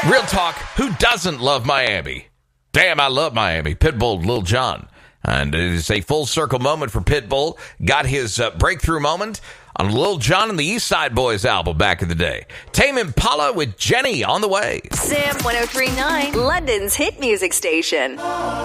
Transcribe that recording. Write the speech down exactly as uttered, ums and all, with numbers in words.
Real talk, who doesn't love Miami? Damn, I love Miami. Pitbull, Lil Jon. And it is a full circle moment for Pitbull. Got his uh, breakthrough moment on Lil Jon and the East Side Boys album back in the day. Tame Impala with Jenny on the way. Sam one oh three point nine, London's hit music station.